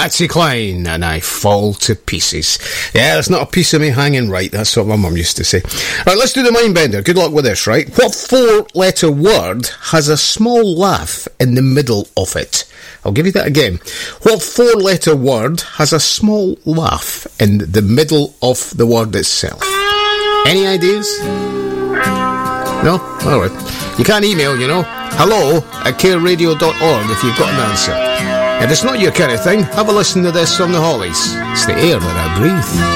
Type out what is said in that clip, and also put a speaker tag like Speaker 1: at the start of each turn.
Speaker 1: Patsy Cline, and I fall to pieces. Yeah, there's not a piece of me hanging right. That's what my mum used to say. Right, let's do the mind bender. Good luck with this, right? What 4-letter word has a small laugh in the middle of it? I'll give you that again. What 4-letter word has a small laugh in the middle of the word itself? Any ideas? No? Alright. You can email, hello@careradio.org if you've got an answer. If it's not your kind of thing, have a listen to this on the Hollies. It's the air that I breathe.